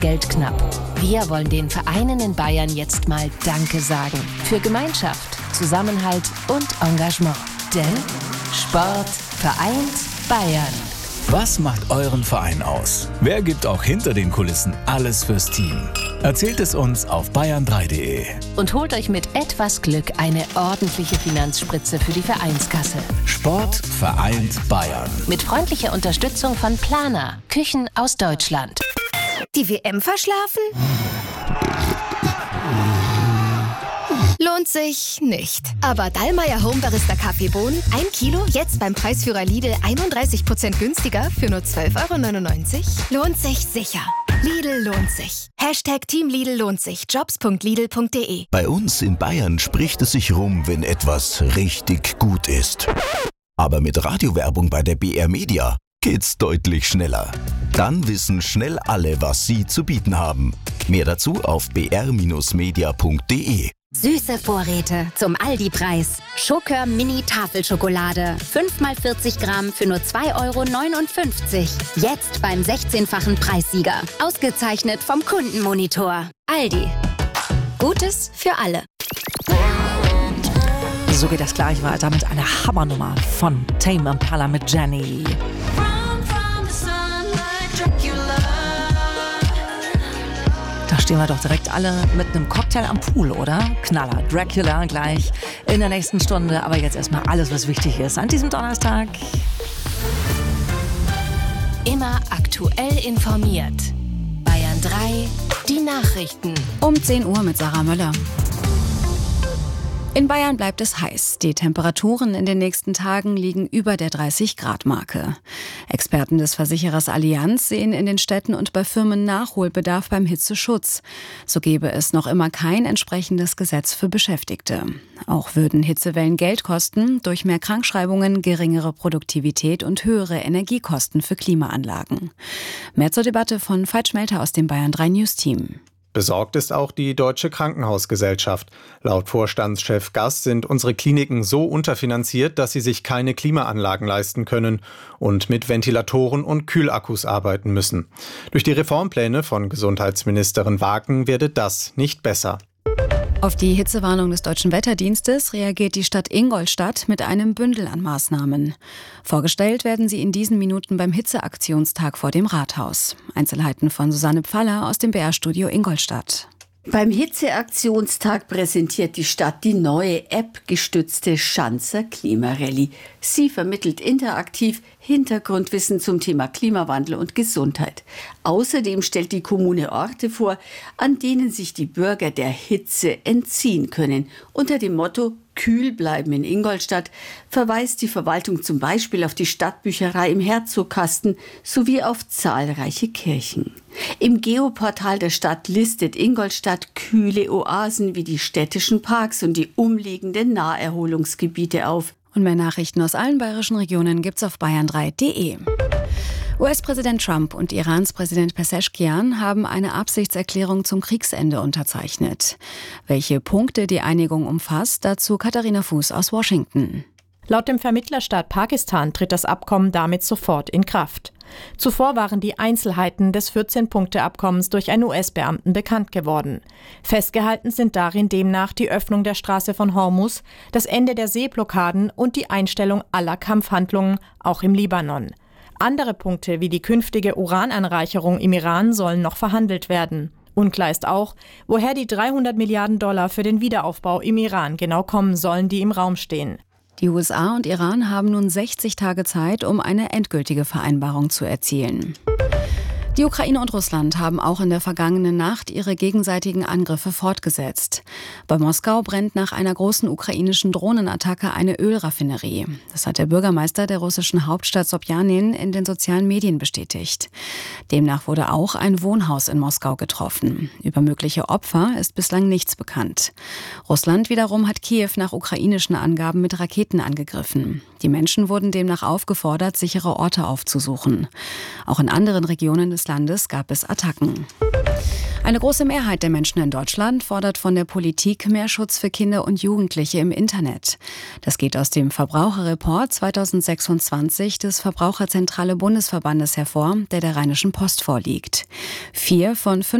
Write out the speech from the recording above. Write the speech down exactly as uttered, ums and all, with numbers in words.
Geld knapp. Wir wollen den Vereinen in Bayern jetzt mal Danke sagen. Für Gemeinschaft, Zusammenhalt und Engagement. Denn Sport vereint Bayern. Was macht euren Verein aus? Wer gibt auch hinter den Kulissen alles fürs Team? Erzählt es uns auf bayern drei punkt de. Und holt euch mit etwas Glück eine ordentliche Finanzspritze für die Vereinskasse. Sport vereint Bayern. Mit freundlicher Unterstützung von Plana, Küchen aus Deutschland. Die W M verschlafen? Lohnt sich nicht. Aber Dallmayr Home Barista Kaffeebohnen, ein Kilo, jetzt beim Preisführer Lidl einunddreißig Prozent günstiger für nur zwölf Euro neunundneunzig. Lohnt sich sicher. Lidl lohnt sich. Hashtag Team Lidl lohnt sich. jobs punkt lidl punkt de. Bei uns in Bayern spricht es sich rum, wenn etwas richtig gut ist. Aber mit Radiowerbung bei der B R Media geht's deutlich schneller. Dann wissen schnell alle, was sie zu bieten haben. Mehr dazu auf b r media punkt de. Süße Vorräte zum Aldi-Preis. Schokör Mini Tafelschokolade. fünf mal vierzig Gramm für nur zwei Euro neunundfünfzig. Jetzt beim sechzehnfachen Preissieger. Ausgezeichnet vom Kundenmonitor. Aldi. Gutes für alle. So geht das gleich weiter mit einer Hammernummer von Tame Impala mit Jenny. Da stehen wir doch direkt alle mit einem Cocktail am Pool, oder? Knaller, Dracula gleich in der nächsten Stunde. Aber jetzt erstmal alles, was wichtig ist an diesem Donnerstag. Immer aktuell informiert. Bayern drei, die Nachrichten. Um zehn Uhr mit Sarah Möller. In Bayern bleibt es heiß. Die Temperaturen in den nächsten Tagen liegen über der dreißig-Grad-Marke. Experten des Versicherers Allianz sehen in den Städten und bei Firmen Nachholbedarf beim Hitzeschutz. So gäbe es noch immer kein entsprechendes Gesetz für Beschäftigte. Auch würden Hitzewellen Geld kosten, durch mehr Krankschreibungen, geringere Produktivität und höhere Energiekosten für Klimaanlagen. Mehr zur Debatte von Veit Schmelter aus dem Bayern drei News Team. Besorgt ist auch die Deutsche Krankenhausgesellschaft. Laut Vorstandschef Gass sind unsere Kliniken so unterfinanziert, dass sie sich keine Klimaanlagen leisten können und mit Ventilatoren und Kühlakkus arbeiten müssen. Durch die Reformpläne von Gesundheitsministerin Wagen werde das nicht besser. Auf die Hitzewarnung des Deutschen Wetterdienstes reagiert die Stadt Ingolstadt mit einem Bündel an Maßnahmen. Vorgestellt werden sie in diesen Minuten beim Hitzeaktionstag vor dem Rathaus. Einzelheiten von Susanne Pfaller aus dem B R-Studio Ingolstadt. Beim Hitzeaktionstag präsentiert die Stadt die neue App-gestützte Schanzer Klimarallye. Sie vermittelt interaktiv Hintergrundwissen zum Thema Klimawandel und Gesundheit. Außerdem stellt die Kommune Orte vor, an denen sich die Bürger der Hitze entziehen können. Unter dem Motto Kühl bleiben in Ingolstadt verweist die Verwaltung zum Beispiel auf die Stadtbücherei im Herzogkasten sowie auf zahlreiche Kirchen. Im Geoportal der Stadt listet Ingolstadt kühle Oasen wie die städtischen Parks und die umliegenden Naherholungsgebiete auf. Und mehr Nachrichten aus allen bayerischen Regionen gibt's auf bayern drei punkt de. U S-Präsident Trump und Irans Präsident Pezeshkian haben eine Absichtserklärung zum Kriegsende unterzeichnet. Welche Punkte die Einigung umfasst, dazu Katharina Fuß aus Washington. Laut dem Vermittlerstaat Pakistan tritt das Abkommen damit sofort in Kraft. Zuvor waren die Einzelheiten des vierzehn-Punkte-Abkommens durch einen U S-Beamten bekannt geworden. Festgehalten sind darin demnach die Öffnung der Straße von Hormuz, das Ende der Seeblockaden und die Einstellung aller Kampfhandlungen, auch im Libanon. Andere Punkte wie die künftige Urananreicherung im Iran sollen noch verhandelt werden. Unklar ist auch, woher die dreihundert Milliarden Dollar für den Wiederaufbau im Iran genau kommen sollen, die im Raum stehen. Die U S A und Iran haben nun sechzig Tage Zeit, um eine endgültige Vereinbarung zu erzielen. Die Ukraine und Russland haben auch in der vergangenen Nacht ihre gegenseitigen Angriffe fortgesetzt. Bei Moskau brennt nach einer großen ukrainischen Drohnenattacke eine Ölraffinerie. Das hat der Bürgermeister der russischen Hauptstadt Sobjanin in den sozialen Medien bestätigt. Demnach wurde auch ein Wohnhaus in Moskau getroffen. Über mögliche Opfer ist bislang nichts bekannt. Russland wiederum hat Kiew nach ukrainischen Angaben mit Raketen angegriffen. Die Menschen wurden demnach aufgefordert, sichere Orte aufzusuchen. Auch in anderen Regionen des Landes gab es Attacken. Eine große Mehrheit der Menschen in Deutschland fordert von der Politik mehr Schutz für Kinder und Jugendliche im Internet. Das geht aus dem Verbraucherreport zweitausendsechsundzwanzig des Verbraucherzentrale Bundesverbandes hervor, der der Rheinischen Post vorliegt. Vier von fünf